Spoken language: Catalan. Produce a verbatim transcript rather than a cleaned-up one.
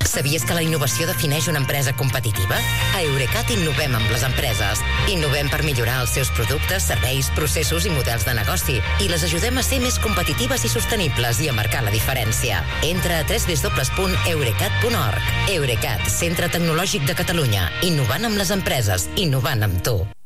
Sabies que la innovació defineix una empresa competitiva? A Eurecat innovem amb les empreses. Innovem per millorar els seus productes, serveis, processos i models de negoci i les ajudem a ser més competitives i sostenibles i a marcar la diferència. Entra a w w w punt eurecat punt org. Eurecat, centre tecnològic de Catalunya. Innovant amb les empreses. Innovant amb tu.